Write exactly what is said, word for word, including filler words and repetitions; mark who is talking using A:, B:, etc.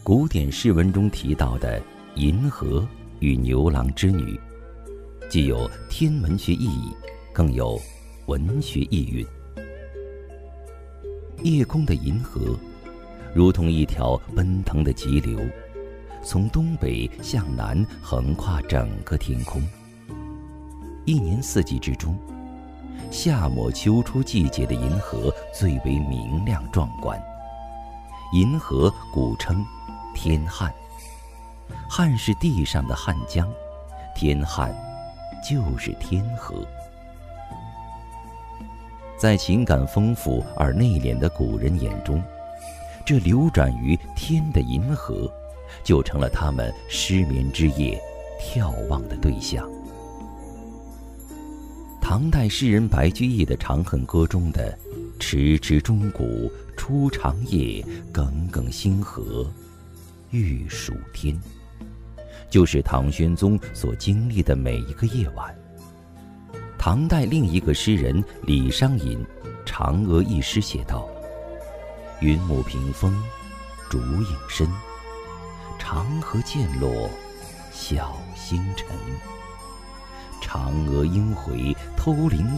A: 古典诗文中提到的银河与牛郎织女，既有天文学意义，更有文学意蕴。夜空的银河如同一条奔腾的急流，从东北向南横跨整个天空。一年四季之中，夏末秋初季节的银河最为明亮壮观。银河古称天汉，汉是地上的汉江，天汉就是天河。在情感丰富而内敛的古人眼中，这流转于天的银河就成了他们失眠之夜眺望的对象。唐代诗人白居易的《长恨歌》中的迟迟钟鼓初长夜，耿耿星河欲曙天，就是唐玄宗所经历的每一个夜晚。唐代另一个诗人李商隐《嫦娥》一诗写道：云母屏风烛影深，长河渐落晓星沉。嫦娥应回偷灵